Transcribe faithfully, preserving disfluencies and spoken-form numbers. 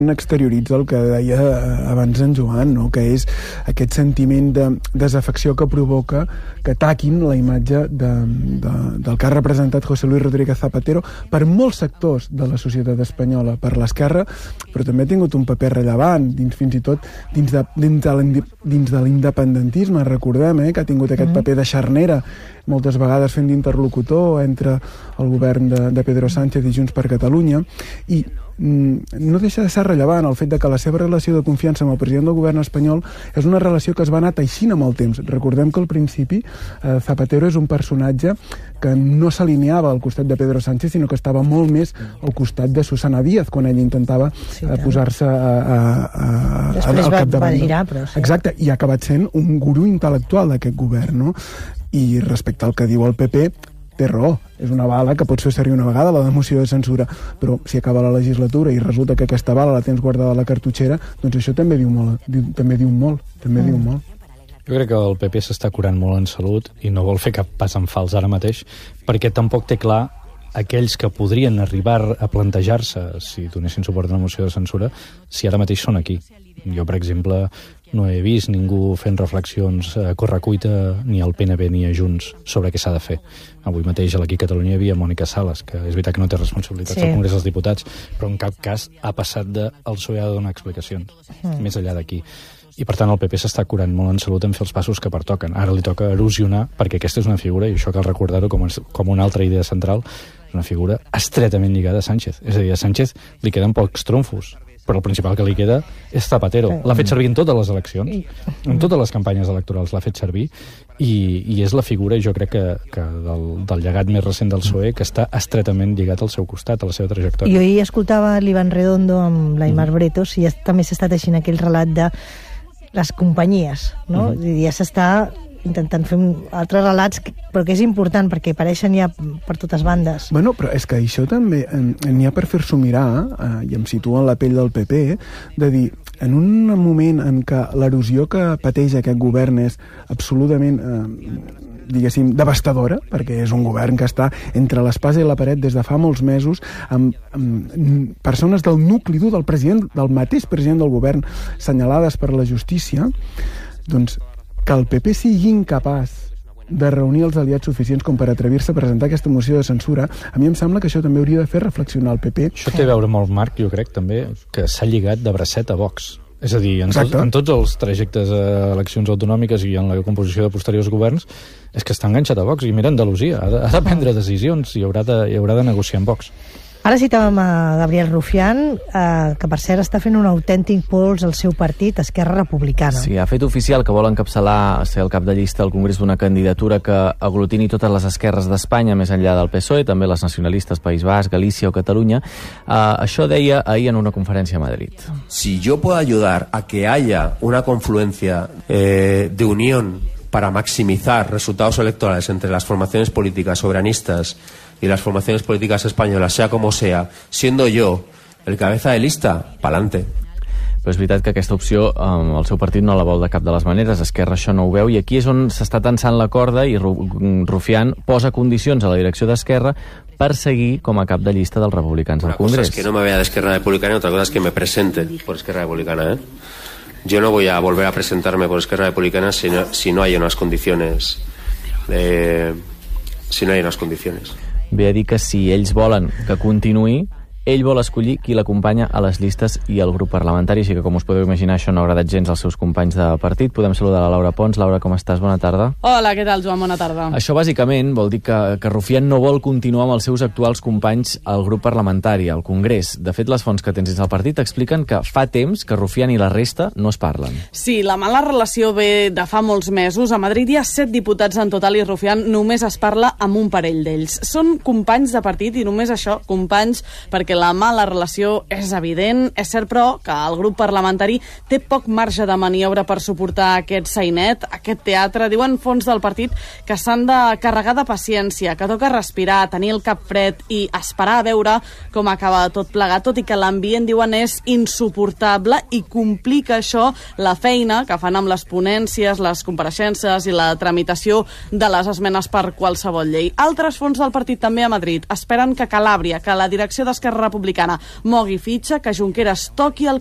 exterioritza el que deia abans en Joan, no? Que és aquest sentiment de desafecció que provoca que ataquin la imatge de, de, del que ha representat José Luis Rodríguez Zapatero per molts sectors de la societat espanyola, per l'esquerra, però també ha tingut un paper rellevant, dins, fins i tot dins de, dins de, dins de l'independentisme, recordem, eh, que ha tingut aquest paper de xarnera, moltes vegades fent d'interlocutor entre el govern de, de Pedro Sánchez i Junts per Catalunya, i no deixa de ser rellevant el fet de que la seva relació de confiança amb el president del govern espanyol és una relació que es va anar teixint amb el temps. Recordem que al principi eh, Zapatero és un personatge que no s'alineava al costat de Pedro Sánchez, sinó que estava molt més al costat de Susana Díaz quan ell intentava sí, eh, posar-se a, a, a, després al capdavant. Va girar, però sí. Exacte, i ha acabat sent un gurú intel·lectual d'aquest govern, no? I respecte al que diu el P P, té raó, és una bala que pots fer servir una vegada, la de moció de censura, però si acaba la legislatura i resulta que aquesta bala la tens guardada a la cartutxera, doncs això també diu molt, diu, també diu molt, també mm. diu molt. Jo crec que el P P s'està curant molt en salut i no vol fer cap pas en fals ara mateix, perquè tampoc té clar aquells que podrien arribar a plantejar-se, si donessin suport a una moció de censura, si ara mateix són aquí. Jo, per exemple, no he vist ningú fent reflexions a correcuita ni al P N B ni a Junts sobre què s'ha de fer. Avui mateix aquí a Catalunya hi havia Mònica Sales, que és veritat que no té responsabilitats sí. al Congrés dels Diputats, però en cap cas ha passat de el P S O E ha de donar explicacions, mm. més enllà d'aquí. I per tant el P P s'està curant molt en salut en fer els passos que pertoquen. Ara li toca erosionar, perquè aquesta és una figura, i això cal recordar-ho com, com una altra idea central, una figura estretament lligada a Sánchez. És a dir, a Sánchez li queden pocs trumfos, però el principal que li queda és Zapatero. L'ha fet servir en totes les eleccions, en totes les campanyes electorals l'ha fet servir, i, i és la figura, jo crec que, que del, del llegat més recent del P S O E, que està estretament lligat al seu costat, a la seva trajectòria. Jo ahir escoltava l'Ivan Redondo amb l'Aimar Bretos, i també s'està teixint aquell relat de les companyies, no? Uh-huh. I ja s'està intentant fer altres relats, però que és important perquè apareixen ja per totes bandes. Bueno, però és que això també n'hi ha per fer-s'ho mirar, eh, i em situa en la pell del P P, de dir, en un moment en què l'erosió que pateix aquest govern és absolutament, eh, diguéssim, devastadora, perquè és un govern que està entre l'espasa i la paret des de fa molts mesos, amb, amb persones del nucli dur del president, del mateix president del govern, senyalades per la justícia, doncs que el P P sigui incapaç de reunir els aliats suficients com per atrevir-se a presentar aquesta moció de censura, a mi em sembla que això també hauria de fer reflexionar el P P. Això té a veure molt, Marc, jo crec també, que s'ha lligat de bracet a Vox. És a dir, en, tot, en tots els trajectes a eleccions autonòmiques i en la composició de posteriors governs, és que està enganxat a Vox. I mira, Andalusia, ha de, ha de prendre decisions i haurà de, i haurà de negociar amb Vox. Ara citàvem a Gabriel Rufián, eh, que per cert està fent un autèntic pols al seu partit, Esquerra Republicana. Sí, ha fet oficial que vol encapçalar, ser el cap de llista al Congrés d'una candidatura que aglutini totes les esquerres d'Espanya, més enllà del P S O E, també les nacionalistes País Basc, Galícia o Catalunya. Eh, això deia ahir en una conferència a Madrid. Si yo puedo ayudar a que haya una confluencia eh, de unión para maximizar resultados electorales entre las formaciones políticas soberanistas y las formaciones políticas españolas, sea como sea, siendo yo el cabeza de lista, pa'lante. Però és veritat que aquesta opció eh, el seu partit no la vol de cap de les maneres, Esquerra això no ho veu, i aquí és on s'està tensant la corda i Rufián posa condicions a la direcció d'Esquerra per seguir com a cap de llista dels republicans al Congrés. Una cosa es que no me vea de Esquerra Republicana y otra cosa es que me presente por Esquerra Republicana, ¿eh? Yo no voy a volver a presentarme por Esquerra Republicana si no, si no hay unas condiciones eh, si no hay unas condiciones. Ve a dir que si ells volen que continuï, ell vol escollir qui l'acompanya a les llistes i al grup parlamentari, així que com us podeu imaginar això no ha agradat gens als seus companys de partit. Podem saludar la Laura Pons. Laura, com estàs? Bona tarda. Hola, què tal, Joan? Bona tarda. Això bàsicament vol dir que, que Rufián no vol continuar amb els seus actuals companys al grup parlamentari, al Congrés. De fet, les fonts que tens dins del partit expliquen que fa temps que Rufián i la resta no es parlen. Sí, la mala relació ve de fa molts mesos. A Madrid hi ha set diputats en total i Rufián només es parla amb un parell d'ells. Són companys de partit i només això, companys, perquè la mala relació és evident. És cert, però, que el grup parlamentari té poc marge de maniobra per suportar aquest sainet, aquest teatre. Diuen fons del partit que s'han de carregar de paciència, que toca respirar, tenir el cap fred i esperar a veure com acaba tot plegat, tot i que l'ambient, diuen, és insuportable i complica això la feina que fan amb les ponències, les compareixences i la tramitació de les esmenes per qualsevol llei. Altres fons del partit també a Madrid esperen que Calàbria, que la direcció d'Esquerra Republicana mogui fitxa, que Junqueras toqui el